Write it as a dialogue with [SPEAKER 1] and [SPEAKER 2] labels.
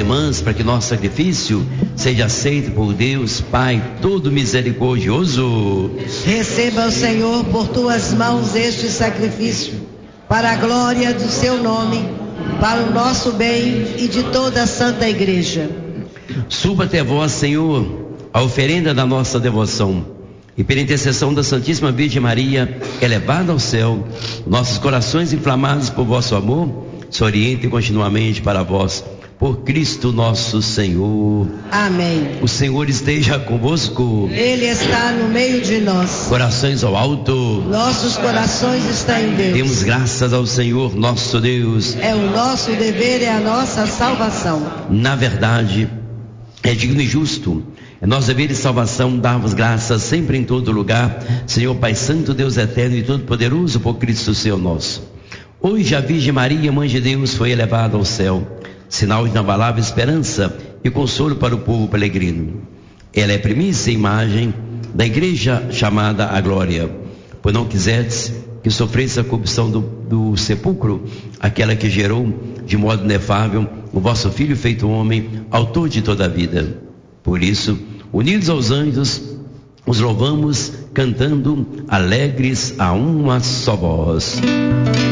[SPEAKER 1] irmãs, para que nosso sacrifício seja aceito por Deus Pai todo misericordioso.
[SPEAKER 2] Receba o Senhor por tuas mãos este sacrifício, para a glória do seu nome, para o nosso bem e de toda a Santa Igreja.
[SPEAKER 1] Suba até vós, Senhor, a oferenda da nossa devoção, e pela intercessão da Santíssima Virgem Maria, elevada ao céu, nossos corações inflamados por vosso amor, se orientem continuamente para vós, por Cristo nosso Senhor.
[SPEAKER 2] Amém.
[SPEAKER 1] O Senhor esteja convosco.
[SPEAKER 2] Ele está no meio de nós.
[SPEAKER 1] Corações ao alto.
[SPEAKER 2] Nossos corações estão em Deus.
[SPEAKER 1] Demos graças ao Senhor nosso Deus.
[SPEAKER 2] É o nosso dever e a nossa salvação.
[SPEAKER 1] Na verdade, é digno e justo, é nosso dever e salvação dar-vos graças sempre em todo lugar, Senhor Pai Santo, Deus eterno e todo-poderoso, por Cristo Senhor nosso. Hoje a Virgem Maria, Mãe de Deus, foi elevada ao céu, sinal de inabalável esperança e consolo para o povo peregrino. Ela é primícia e imagem da igreja chamada à glória, pois não quisestes que sofresse a corrupção do sepulcro, aquela que gerou de modo inefável o vosso Filho feito homem, autor de toda a vida. Por isso, unidos aos anjos, os louvamos, cantando alegres a uma só voz.